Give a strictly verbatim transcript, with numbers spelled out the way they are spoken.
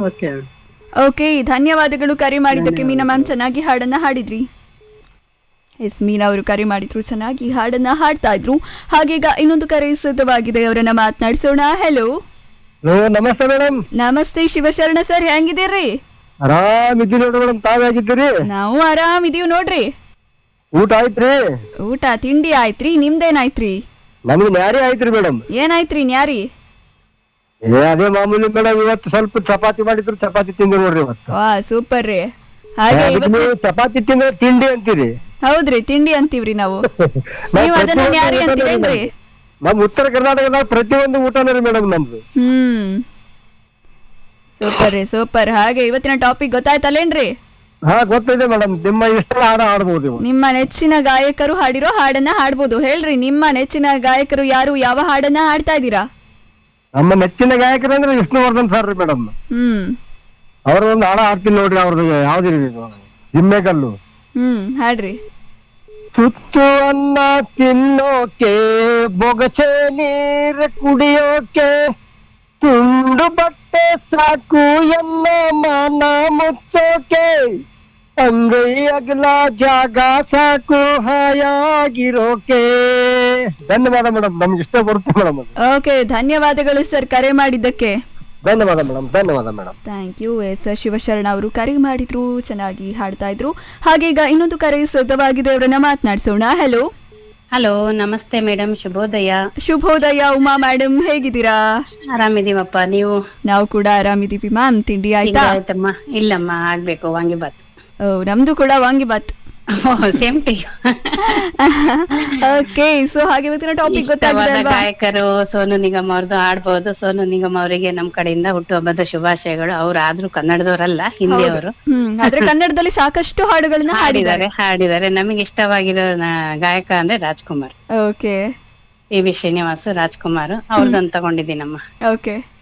Okay okay ಧನ್ಯವಾದಗಳು ಕರೆ ಮಾಡಿದ್ದಕ್ಕೆ ಮೀನಾ ಮ್ಯಾಮ್, ಚೆನ್ನಾಗಿ ಹಾಡನ್ನ ಹಾಡಿದ್ರಿ. ಎಸ್ ಮೀನಾ ಅವರು ಕರೆ ಮಾಡಿದ್ರು, ಚೆನ್ನಾಗಿ ಹಾಡನ್ನ ಹಾಡ್ತಾ ಇದ್ರು. ಹಾಗೀಗ ಇನ್ನೊಂದು ಕರೆ ಸಿದ್ಧವಾಗಿದೆ, ಅವರನ್ನ ಮಾತನಾಡಿಸೋಣ. ಹೆಲೋ ಹಲೋ, ನಮಸ್ತೆ ಮೇಡಮ್. ನಮಸ್ತೆ ಶಿವಶರಣ ಸರ್, ಹೆಂಗಿದ್ದೀರಿ? ಆರಾಮಿದ್ದೀರಿ ನೋಡ್ರಿ ಮೇಡಮ್, ತಾವಾಗಿದ್ದೀರಿ? ನಾವು ಆರಾಮಿದೀವಿ ನೋಡ್ರಿ. ಊಟ ಆಯ್ತ್ರಿ? ಊಟ ತಿಂಡಿ ಆಯ್ತ್ರಿ, ನಿಮ್ದೇನಾಯ್ತ್ರಿ? ನಮ್ದು ನ್ಯಾರಿ ಆಯ್ತ್ರಿ ಮೇಡಮ್. ಏನಾಯ್ತ್ರಿ ನ್ಯಾರಿ? ಏ ಅದೇ ಮಾಮೂಲಿ ಮೇಡಮ್, ಇವತ್ತು ಸ್ವಲ್ಪ ಚಪಾತಿ ಮಾಡಿದ್ರು, ಚಪಾತಿ ತಿಂದ್ರಿ ನೋಡ್ರಿ ಇವತ್ತು. ವಾ ಸೂಪರ್ ರೀ. ಹಾಗೆ ಅದಕ್ಕೆ ಇವತ್ತು ನೀವು ಚಪಾತಿ ತಿಂದ್ರೆ ತಿಂಡಿ ಅಂತೀರಿ. ಹೌದ್ರಿ, ತಿಂಡಿ ಅಂತೀವ್ರಿ ನಾವು. ನೀವ್ ಅದನ್ನ ನ್ಯಾರಿ ಅಂತೀರೇನ್ರಿ? ನಮ್ ಉತ್ತರ ಕರ್ನಾಟಕದ ಪ್ರತಿಯೊಂದು ಊಟನೇ ರೀ ಮೇಡಮ್ ನಮ್ದು. ಹ್ಮ್ ಸೂಪರ್ ರೀ ಸೂಪರ್. ಹಾಗೆ ಇವತ್ತಿನ ಟಾಪಿಕ್ ಗೊತ್ತಾಯ್ತಲ್ಲೇನ್ರಿ? ಹಾ ಗೊತ್ತಿದೆ ಮೇಡಮ್, ನಿಮ್ಮ ಇಷ್ಟ ಹಾಡ ಹಾಡ್ಬೋದು ಇವಾಗ. ನಿಮ್ಮ ನೆಚ್ಚಿನ ಗಾಯಕರು ಹಾಡಿರೋ ಹಾಡನ್ನ ಹಾಡ್ಬೋದು. ಹೇಳ್ರಿ, ನಿಮ್ಮ ನೆಚ್ಚಿನ ಗಾಯಕರು ಯಾರು, ಯಾವ ಹಾಡನ್ನ ಹಾಡ್ತಾ ಇದ್ದೀರಾ? ನಮ್ಮ ನೆಚ್ಚಿನ ಗಾಯಕರು ಅಂದ್ರೆ ವಿಷ್ಣುವರ್ಧನ್ ಸರ್ ರೀ ಮೇಡಮ್. ಹ್ಮ್ ಅವ್ರ ಒಂದು ಹಾಡ ಹಾಡ್ತೀನಿ ನೋಡ್ರಿ, ಅವ್ರದ್ದು ಯಾವ್ದಿರಿ ಜಿಮ್ಮೆಕಲ್ಲು. ಹ್ಮ್ ಹಾಡ್ರಿ. ತುತ್ತು ಅನ್ನ ತಿನ್ನೋಕೆ, ಬೊಗಸೆ ನೀರು ಕುಡಿಯೋಕೆ, ತುಂಡು ಬಟ್ಟೆ ಸಾಕು ಎನ್ನ ಮಾನ ಮುಚ್ಚೋಕೆ, ಅಂಗೈ ಅಗಲ ಜಾಗ ಸಾಕು ಹಾಯಾಗಿರೋಕೆ. ಧನ್ಯವಾದ ಮೇಡಮ್, ನಮ್ಗೆ ಇಷ್ಟ ಬರುತ್ತೆ ಮೇಡಮ್ ಅದು. ಓಕೆ ಧನ್ಯವಾದಗಳು ಸರ್ ಕರೆ ಮಾಡಿದ್ದಕ್ಕೆ. ಧನ್ಯವಾದ ಮೇಡಮ್, ಧನ್ಯವಾದ madam. Thank you. S Shivasharana ಅವರು ಕರೆ ಮಾಡಿದ್ರು, ಚೆನ್ನಾಗಿ ಹಾಡ್ತಾ ಇದ್ರು. ಹಾಗೀಗ ಇನ್ನೊಂದು ಕರೆ ಸಿದ್ಧವಾಗಿದೆ, ಅವರನ್ನ ಮಾತನಾಡಿಸೋಣ. ಹೆಲೋ ಹಲೋ, ನಮಸ್ತೆ ಮೇಡಮ್, ಶುಭೋದಯ. ಶುಭೋದಯ ಉಮಾ ಮೇಡಮ್, ಹೇಗಿದ್ದೀರಾ? ಆರಾಮಿದೀವಪ್ಪ, ನೀವು? ನಾವು ಕೂಡ ಆರಾಮಿದೀವಿ ಮ್ಯಾಮ್. ತಿಂಡಿ ಆಯ್ತಾ? ಆಯ್ತಮ್ಮ. ಇಲ್ಲಮ್ಮ, ಆಗ್ಬೇಕು ವಾಂಗಿಬಾತ್. ಓ ನಮ್ದು ಕೂಡ vangibath. Same to okay, so ಹಾಗೆ ಇವತ್ತಿನ ಟಾಪಿಕ್ ಗೊತ್ತಾಗಿದೆ ಅಲ್ವಾ? ಗಾಯಕರು ಸೋನು ನಿಗಮ್ ಅವ್ರದ್ದು ಹಾಡ್ಬೋದು. ಸೋನು ನಿಗಮ್ ಅವರಿಗೆ ನಮ್ ಕಡೆಯಿಂದ ಹುಟ್ಟುಹಬ್ಬದ ಶುಭಾಶಯಗಳು. ಅವ್ರು ಆದ್ರೂ ಕನ್ನಡದವರಲ್ಲ, ಹಿಂದಿಯವರು. ಹ್ಮ್ ಆದ್ರೆ ಕನ್ನಡದಲ್ಲಿ ಸಾಕಷ್ಟು ಹಾಡುಗಳನ್ನ ಹಾಡಿದ್ದಾರೆ ಹಾಡಿದ್ದಾರೆ ನಮಗೆ ಇಷ್ಟವಾಗಿರೋ ನ- ಗಾಯಕ ಅಂದ್ರೆ Rajkumar. Okay P B Srinivas, Rajkumar ಅವ್ರದ್ದೊಂದು ತಗೊಂಡಿದ್ದೀನಮ್ಮ. ಓಕೆ